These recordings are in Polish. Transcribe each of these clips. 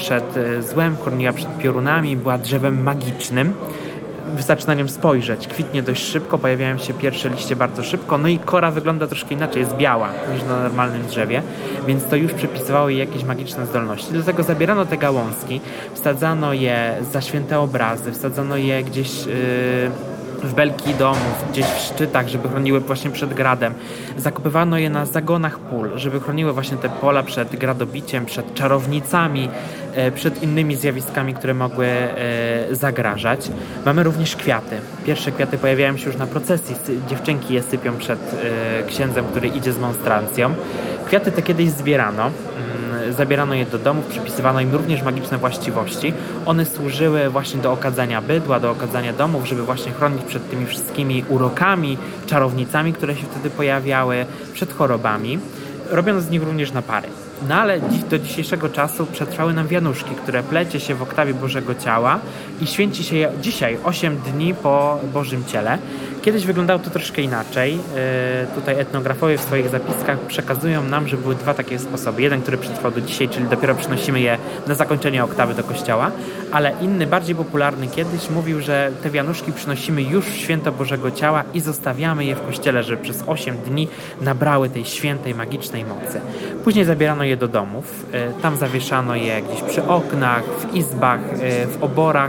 przed złem, chroniła przed piorunami, była drzewem magicznym. Wystarczy na nią spojrzeć. Kwitnie dość szybko, pojawiają się pierwsze liście bardzo szybko, no i kora wygląda troszkę inaczej, jest biała niż na normalnym drzewie, więc to już przypisywało jej jakieś magiczne zdolności. Dlatego zabierano te gałązki, wsadzano je za święte obrazy, wsadzano je gdzieś w belki domów, gdzieś w szczytach, żeby chroniły właśnie przed gradem. Zakopywano je na zagonach pól, żeby chroniły właśnie te pola przed gradobiciem, przed czarownicami, przed innymi zjawiskami, które mogły zagrażać. Mamy również kwiaty. Pierwsze kwiaty pojawiają się już na procesji. Dziewczynki je sypią przed księdzem, który idzie z monstrancją. Kwiaty te kiedyś zbierano. Zabierano je do domów, przypisywano im również magiczne właściwości. One służyły właśnie do okadzania bydła, do okadzania domów, żeby właśnie chronić przed tymi wszystkimi urokami, czarownicami, które się wtedy pojawiały, przed chorobami. Robiono z nich również napary. No ale do dzisiejszego czasu przetrwały nam wianuszki, które plecie się w oktawie Bożego Ciała i święci się je dzisiaj, 8 dni po Bożym Ciele. Kiedyś wyglądało to troszkę inaczej. Tutaj etnografowie w swoich zapiskach przekazują nam, że były dwa takie sposoby. Jeden, który przetrwał do dzisiaj, czyli dopiero przynosimy je na zakończenie oktawy do kościoła, ale inny, bardziej popularny kiedyś mówił, że te wianuszki przynosimy już w święto Bożego Ciała i zostawiamy je w kościele, żeby przez 8 dni nabrały tej świętej, magicznej mocy. Później zabierano je do domów. Tam zawieszano je gdzieś przy oknach, w izbach, w oborach,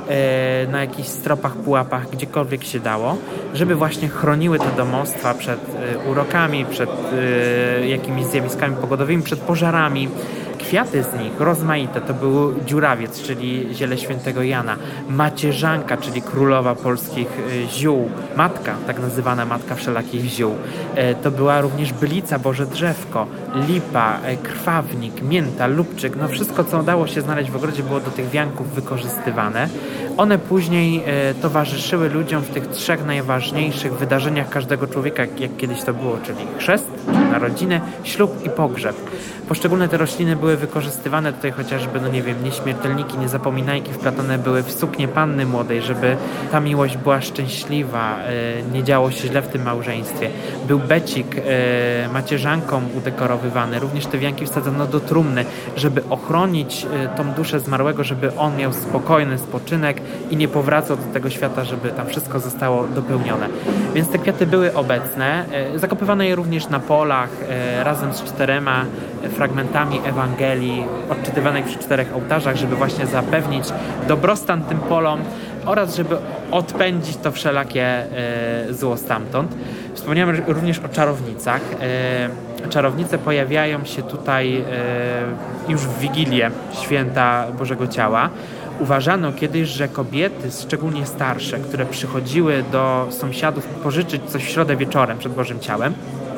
na jakichś stropach, pułapach, gdziekolwiek się dało, żeby właśnie chroniły te domostwa przed urokami, przed jakimiś zjawiskami pogodowymi, przed pożarami. Kwiaty z nich rozmaite to był dziurawiec, czyli ziele świętego Jana, macierzanka, czyli królowa polskich ziół, matka, tak nazywana matka wszelakich ziół. To była również bylica, Boże Drzewko, lipa, krwawnik, mięta, lubczyk, no wszystko, co dało się znaleźć w ogrodzie, było do tych wianków wykorzystywane. One później towarzyszyły ludziom w tych 3 najważniejszych wydarzeniach każdego człowieka, jak kiedyś to było, czyli chrzest, narodziny, ślub i pogrzeb. Poszczególne te rośliny były wykorzystywane tutaj chociażby, no nie wiem, nieśmiertelniki, niezapominajki wplatane były w suknię panny młodej, żeby ta miłość była szczęśliwa, nie działo się źle w tym małżeństwie. Był becik macierzanką udekorowywany, również te wianki wsadzano do trumny, żeby ochronić tą duszę zmarłego, żeby on miał spokojny spoczynek i nie powracał do tego świata, żeby tam wszystko zostało dopełnione. Więc te kwiaty były obecne. Zakopywano je również na polach razem z 4 fragmentami Ewangelii odczytywanych przy 4 ołtarzach, żeby właśnie zapewnić dobrostan tym polom oraz żeby odpędzić to wszelakie zło stamtąd. Wspomniałem również o czarownicach. Czarownice pojawiają się tutaj już w Wigilię Święta Bożego Ciała. Uważano kiedyś, że kobiety, szczególnie starsze, które przychodziły do sąsiadów pożyczyć coś w środę wieczorem przed Bożym Ciałem,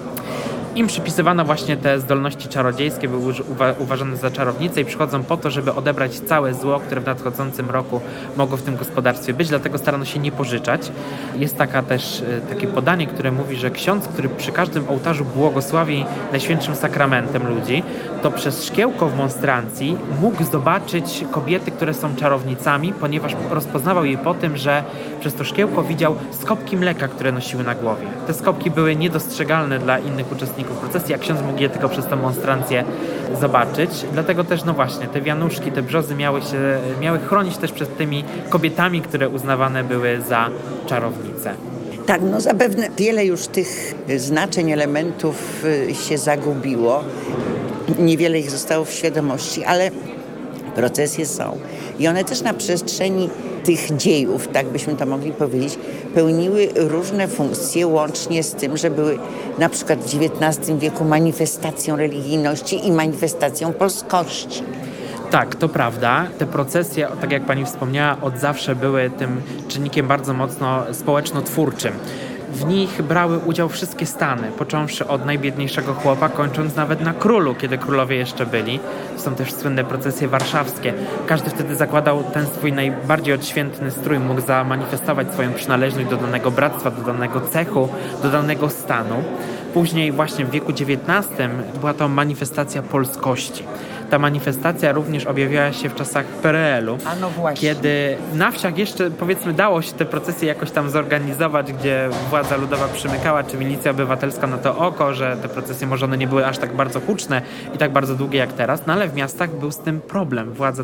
im przypisywano właśnie te zdolności czarodziejskie, były uważane za czarownice i przychodzą po to, żeby odebrać całe zło, które w nadchodzącym roku mogło w tym gospodarstwie być, dlatego starano się nie pożyczać. Jest takie podanie, które mówi, że ksiądz, który przy każdym ołtarzu błogosławi Najświętszym Sakramentem ludzi, to przez szkiełko w monstrancji mógł zobaczyć kobiety, które są czarownicami, ponieważ rozpoznawał je po tym, że przez to szkiełko widział skopki mleka, które nosiły na głowie. Te skopki były niedostrzegalne dla innych uczestników procesji, a ksiądz mógł je tylko przez tę monstrancję zobaczyć. Dlatego też, no właśnie, te wianuszki, te brzozy miały chronić też przed tymi kobietami, które uznawane były za czarownice. Tak, no zapewne wiele już tych znaczeń, elementów się zagubiło. Niewiele ich zostało w świadomości, ale procesje są. I one też na przestrzeni tych dziejów, tak byśmy to mogli powiedzieć, pełniły różne funkcje, łącznie z tym, że były na przykład w XIX wieku manifestacją religijności i manifestacją polskości. Tak, to prawda. Te procesje, tak jak pani wspomniała, od zawsze były tym czynnikiem bardzo mocno społeczno-twórczym. W nich brały udział wszystkie stany, począwszy od najbiedniejszego chłopa, kończąc nawet na królu, kiedy królowie jeszcze byli. Są też słynne procesje warszawskie. Każdy wtedy zakładał ten swój najbardziej odświętny strój, mógł zamanifestować swoją przynależność do danego bractwa, do danego cechu, do danego stanu. Później właśnie w wieku XIX była to manifestacja polskości. Ta manifestacja również objawiała się w czasach PRL-u, kiedy na wsiach jeszcze, powiedzmy, dało się te procesje jakoś tam zorganizować, gdzie władza ludowa przymykała, czy milicja obywatelska na to oko, że te procesje może one nie były aż tak bardzo huczne i tak bardzo długie jak teraz, no ale w miastach był z tym problem. Władza